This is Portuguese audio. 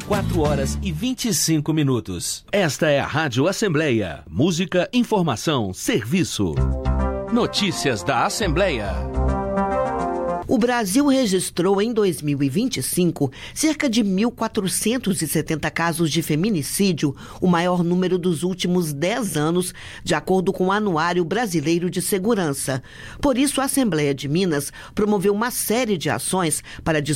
4h25. Esta é a Rádio Assembleia. Música, informação, serviço. Notícias da Assembleia. O Brasil registrou em 2025 cerca de 1.470 casos de feminicídio, o maior número dos últimos 10 anos, de acordo com o Anuário Brasileiro de Segurança. Por isso, a Assembleia de Minas promoveu uma série de ações para